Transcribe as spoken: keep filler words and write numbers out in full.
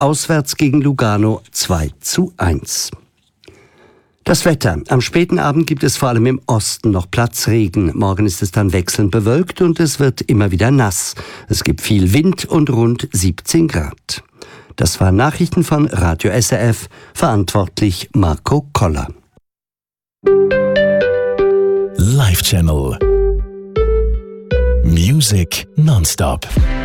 auswärts gegen Lugano zwei zu eins. Das Wetter. Am späten Abend gibt es vor allem im Osten noch Platzregen. Morgen ist es dann wechselnd bewölkt und es wird immer wieder nass. Es gibt viel Wind und rund siebzehn Grad. Das waren Nachrichten von Radio S R F, verantwortlich Marco Koller. Live Channel. Music nonstop.